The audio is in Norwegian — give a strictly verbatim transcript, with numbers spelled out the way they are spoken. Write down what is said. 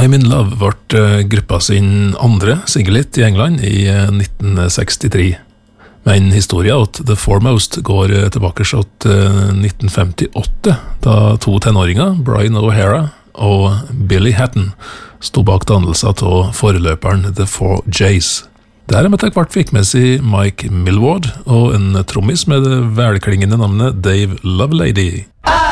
I'm in Love ble gruppa sin andre singelhit i England i nitten sekstitre. Men historien at The Foremost går tilbake til nitten femtiåtte, da to tenåringer, Brian O'Hara og Billy Hatton, stod bak dannelsen av foreløperen The Four Jays. Der de etter hvert fikk med seg Mike Millward og en trommis med det velklingende navnet Dave Lovelady.